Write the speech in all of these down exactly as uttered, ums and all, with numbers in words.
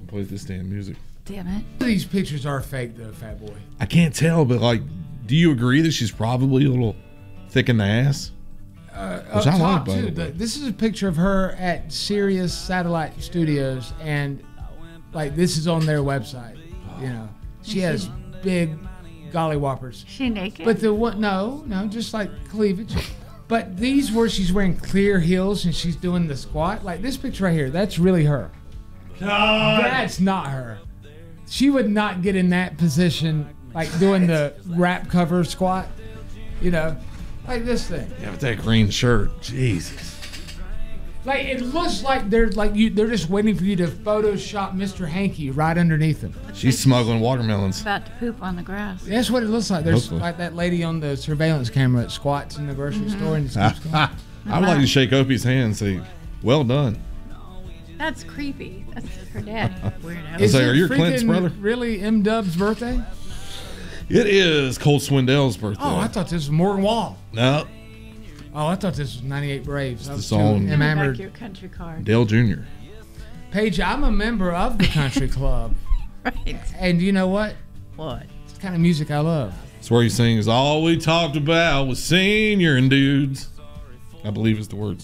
play this damn music. Damn it. These pictures are fake, though, Fat Boy. I can't tell, but like, do you agree that she's probably a little thick in the ass? Uh, Which up I top, like, by too. the way. The- this is a picture of her at Sirius Satellite Studios, and like this is on their website. You know, she has big golly whoppers. She naked? But the one, no, no, just like cleavage. But these where she's wearing clear heels and she's doing the squat, like this picture right here, that's really her. God. That's not her. She would not get in that position, like doing the rap cover squat. You know, like this thing. Yeah, with that green shirt. Jesus. Like it looks like they're like you. They're just waiting for you to Photoshop Mister Hanky right underneath them. She's smuggling watermelons. About to poop on the grass. That's what it looks like. There's Hopefully. like that lady on the surveillance camera that squats in the grocery Mm-hmm. store and just keeps going. I would like to shake Opie's hand and say, well done. That's creepy. That's her dad. Weirdo. Is say, it are you Clint's freaking brother? Really M Dub's birthday? It is Colt Swindell's birthday. Oh, I thought this was Morgan Wall. No, Oh, I thought this was ninety-eight Braves. I the was song. too Give me back enamored. your country card. Dale Junior Paige, I'm a member of the country club, Right. and you know what? What? It's the kind of music I love. That's where he's saying is all we talked about was senior and dudes. I believe is the words.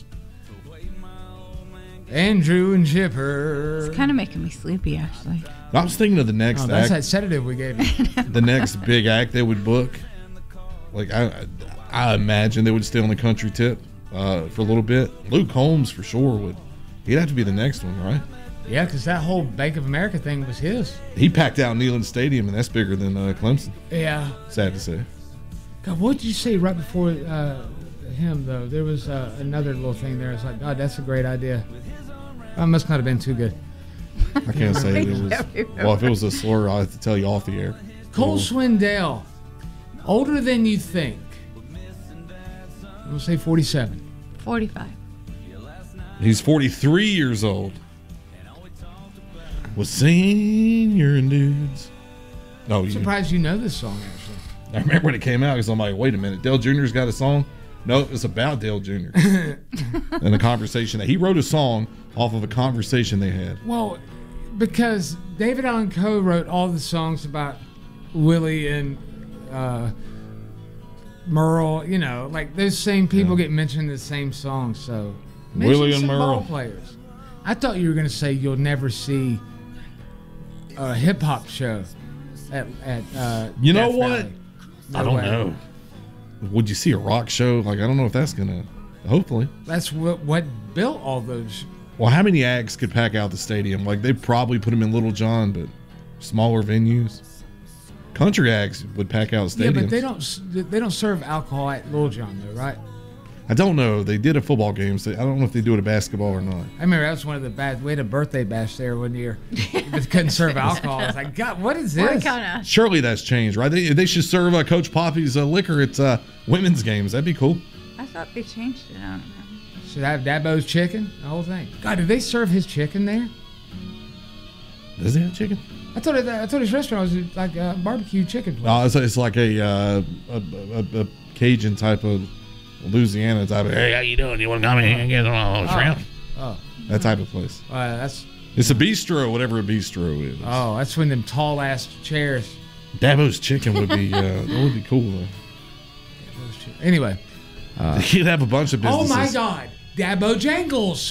Andrew and Chipper. It's kind of making me sleepy, actually. I was thinking of the next Oh, that's act. that sedative we gave you. The next big act they would book. Like I, I imagine they would stay on the country tip uh, for a little bit. Luke Holmes for sure would. He'd have to be the next one, right? Yeah, because that whole Bank of America thing was his. He packed out Neyland Stadium, and that's bigger than uh, Clemson. Yeah. Sad to say. God, what did you say right before uh, him, though? There was uh, another little thing there. It's like, God, that's a great idea. I must not have been too good. I can't say it, it was. Well, if it was a slur, I'll have to tell you off the air. Cole Swindell, older than you think. We'll say forty-seven. forty-five. He's forty-three years old. Was senior and dudes. No, I'm you, surprised you know this song, actually. I remember when it came out, because I'm like, wait a minute, Dale Junior's got a song? No, it's about Dale Junior And a conversation that he wrote a song off of a conversation they had. Well, because David Allan Coe wrote all the songs about Willie and uh, Merle, you know, like those same people Yeah. get mentioned in the same song. So, mention Willie and some Merle. ball players. I thought you were going to say you'll never see a hip hop show at at. Uh, You know Death what? Valley. I No don't way. know. Would you see a rock show? Like, I don't know if that's going to, hopefully. That's what what built all those. Well, how many acts could pack out the stadium? Like, they probably put them in Little John, but smaller venues. Country acts would pack out stadiums. Yeah, but they don't s- they don't serve alcohol at Little John though, right? I don't know. They did a football game, so I don't know if they do it at basketball or not. I remember that was one of the bad. We had a birthday bash there one year. They couldn't serve alcohol. I was like, God, what is What this? kind of? Surely that's changed, right? They, they should serve uh, Coach Poppy's uh, liquor at uh, women's games. That'd be cool. I thought they changed it. I don't know. Should I have Dabo's chicken? The whole thing. God, did they serve his chicken there? Does he have chicken? I thought it, I thought his restaurant was like a barbecue chicken place. No, it's, it's like a, uh, a, a, a Cajun type of Louisiana type of, hey, how you doing? You want to come in and get some shrimp? Oh, That type of place. uh, that's It's a bistro, whatever a bistro is. oh, that's when them tall ass chairs. Dabo's chicken would be uh, that would be cool though. Anyway, He'd have a bunch of oh businesses. my God, Dabo Jangles.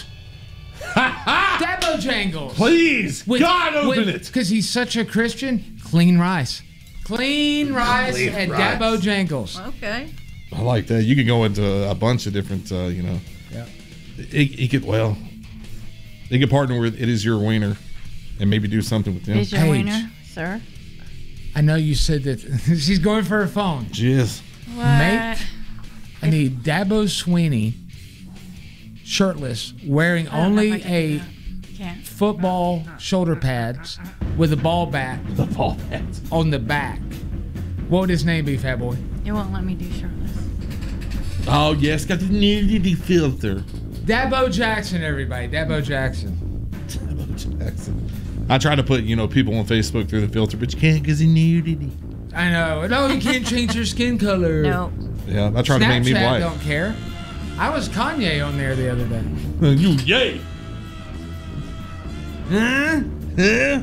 Dabo Jangles. Please, God, open it. Because he's such a Christian. Clean rice. Clean rice Clean at rice. Dabo Jangles. Okay. I like that. You could go into a bunch of different, uh, you know. Yeah. He, he could well. He could partner with It Is Your Wiener, and maybe do something with them. Is your Paige. wiener, sir? I know you said that she's going for her phone. Jeez. What? Mate, I need Dabo Sweeney, shirtless, wearing I don't know if only I can a do that. Can't. football shoulder pads with a ball bat The ball bats. on the back. What would his name be, Fat Boy? You won't let me do shirtless. Oh yes, got the nudity filter. Dabo Jackson, everybody. Dabo Jackson. Dabo Jackson. I try to put you know people on Facebook through the filter, but you can't because of nudity. I know. No, you can't change your skin color. No. Yeah, I try to make me Snapchat white. don't care. I was Kanye on there the other day. You yay. Huh? Huh?